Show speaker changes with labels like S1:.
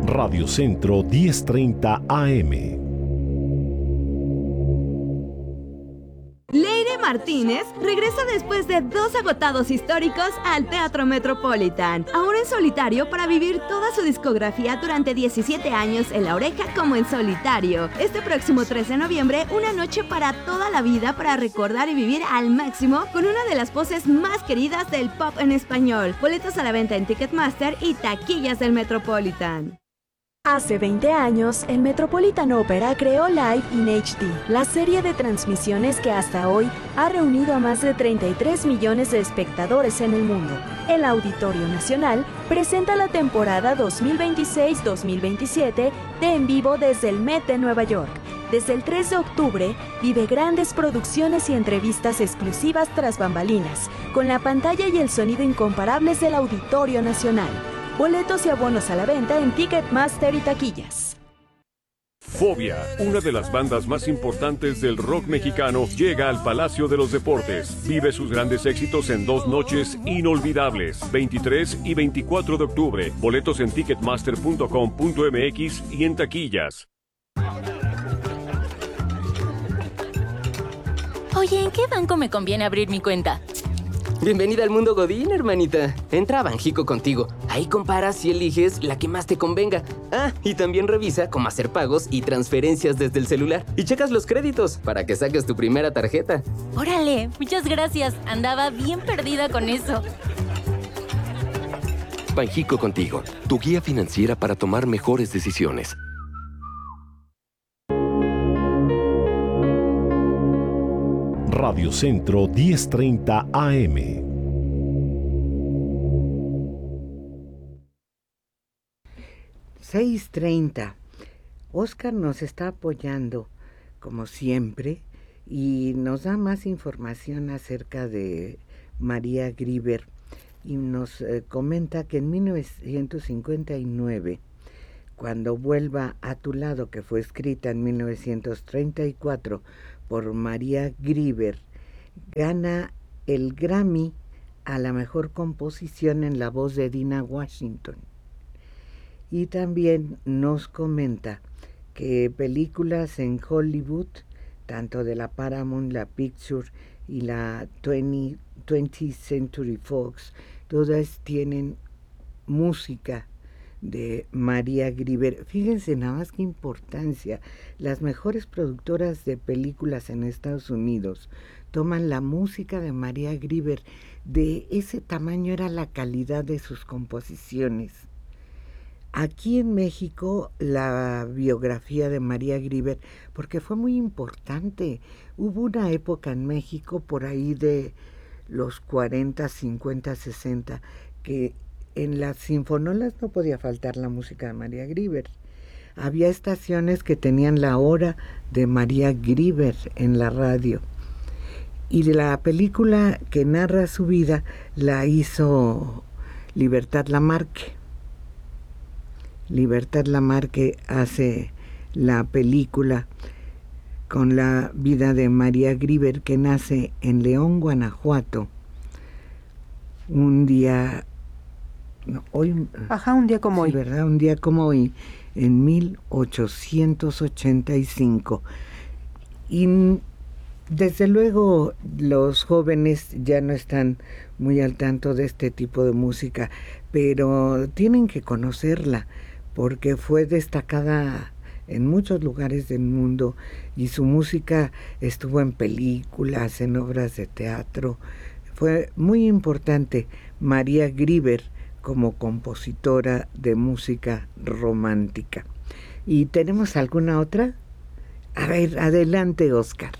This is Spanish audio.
S1: Radio Centro 1030 AM.
S2: Leire Martínez regresa después de 2 agotados históricos al Teatro Metropolitan, ahora en solitario para vivir toda su discografía durante 17 años en La Oreja como en solitario. Este próximo 13 de noviembre, una noche para toda la vida para recordar y vivir al máximo con una de las voces más queridas del pop en español. Boletos a la venta en Ticketmaster y taquillas del Metropolitan.
S3: Hace 20 años, el Metropolitan Opera creó Live in HD, la serie de transmisiones que hasta hoy ha reunido a más de 33 millones de espectadores en el mundo. El Auditorio Nacional presenta la temporada 2026-2027 de En Vivo desde el Met de Nueva York. Desde el 3 de octubre, vive grandes producciones y entrevistas exclusivas tras bambalinas, con la pantalla y el sonido incomparables del Auditorio Nacional. Boletos y abonos a la venta en Ticketmaster y taquillas.
S4: Fobia, una de las bandas más importantes del rock mexicano, llega al Palacio de los Deportes. Vive sus grandes éxitos en 2 noches inolvidables, 23 y 24 de octubre. Boletos en ticketmaster.com.mx y en taquillas.
S5: Oye, ¿en qué banco me conviene abrir mi cuenta?
S6: Bienvenida al mundo Godín, hermanita. Entra a Banjico contigo. Ahí comparas y eliges la que más te convenga. Ah, y también revisa cómo hacer pagos y transferencias desde el celular. Y checas los créditos para que saques tu primera tarjeta.
S5: Órale, muchas gracias. Andaba bien perdida con eso.
S7: Banjico contigo, tu guía financiera para tomar mejores decisiones.
S1: Radio Centro 1030 AM.
S8: $6:30. Oscar nos está apoyando, como siempre, y nos da más información acerca de María Grieber. Y nos comenta que en 1959, cuando Vuelva a tu lado, que fue escrita en 1934 por María Grieber, gana el Grammy a la mejor composición en la voz de Dinah Washington. Y también nos comenta que películas en Hollywood, tanto de la Paramount, la Picture y la 20th Century Fox, todas tienen música de María Grieber. Fíjense nada más qué importancia. Las mejores productoras de películas en Estados Unidos toman la música de María Grieber. De ese tamaño era la calidad de sus composiciones. Aquí en México, la biografía de María Grieber, porque fue muy importante. Hubo una época en México por ahí de los 40, 50, 60, que en las sinfonolas no podía faltar la música de María Grieber. Había estaciones que tenían la hora de María Grieber en la radio. Y la película que narra su vida la hizo Libertad Lamarque. Libertad Lamarque hace la película con la vida de María Grieber, que nace en León, Guanajuato, un día... No, hoy,
S9: un día como hoy.
S8: ¿Verdad? Un día como hoy, en 1885. Y desde luego los jóvenes ya no están muy al tanto de este tipo de música, pero tienen que conocerla, porque fue destacada en muchos lugares del mundo y su música estuvo en películas, en obras de teatro. Fue muy importante María Grieber como compositora de música romántica. ¿Y tenemos alguna otra? A ver, adelante, Oscar.